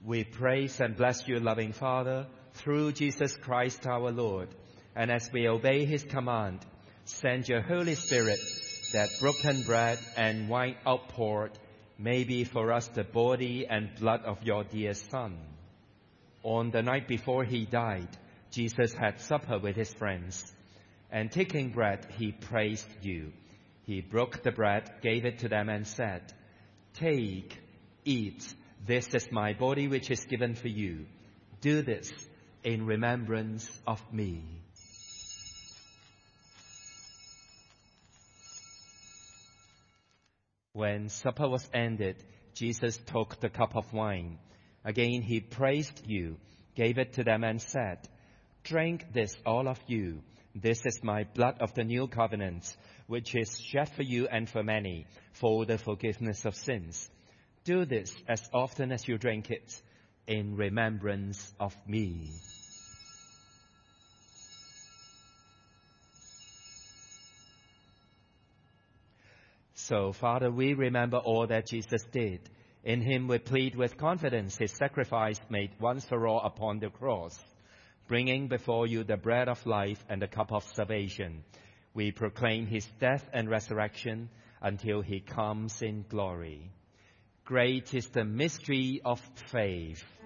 We praise and bless you, loving Father, through Jesus Christ our Lord. And as we obey his command, send your Holy Spirit, that broken bread and wine outpoured may be for us the body and blood of your dear Son. On the night before he died, Jesus had supper with his friends, and taking bread, he praised you. He broke the bread, gave it to them, and said, "Take, eat. This is my body which is given for you. Do this in remembrance of me." When supper was ended, Jesus took the cup of wine. Again he praised you, gave it to them, and said, "Drink this, all of you. This is my blood of the new covenant, which is shed for you and for many, for the forgiveness of sins. Do this as often as you drink it, in remembrance of me." So, Father, we remember all that Jesus did. In him we plead with confidence his sacrifice made once for all upon the cross. Bringing before you the bread of life and the cup of salvation, we proclaim his death and resurrection until he comes in glory. Great is the mystery of faith.